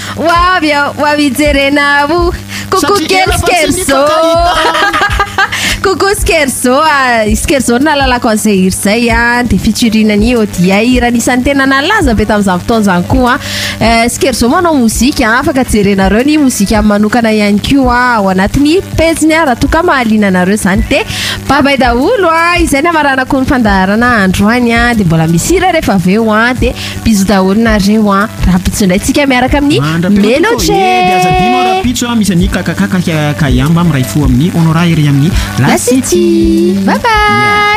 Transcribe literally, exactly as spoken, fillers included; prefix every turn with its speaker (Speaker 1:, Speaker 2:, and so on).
Speaker 1: Wavia wavijerena vu Coucou scherzo. Coucou scherzo. Scherzo nalalako an'izay hira zay a de featurinany Odia hira anisan'ny tena nalaza be tamin'izany fotoana zany koa a. Scherzo manao mozika afaka jerenareo ny mozika manokana ihany koa ao anatin'ny page-ny raha toka mahaliana anareo zany de babay daholo a izay ny amaranako ny fandaharana androany a de mbola misy hira rehefa aveo a de bisous daholo nareo a raha pitsindraitsika miaraka amin'ny Melody
Speaker 2: Pizza misy ny kakakaka kayamba amray fo amin'ny Honora iry amin'ny La City.
Speaker 1: Bye bye.